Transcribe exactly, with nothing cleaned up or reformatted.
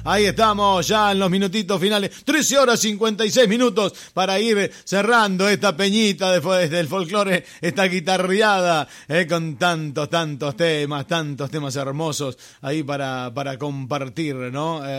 Ahí estamos, ya en los minutitos finales. trece horas cincuenta y seis minutos para ir cerrando esta peñita de, del folclore, esta guitarreada, eh, con tantos, tantos temas, tantos temas hermosos ahí para, para compartir, ¿no? Eh,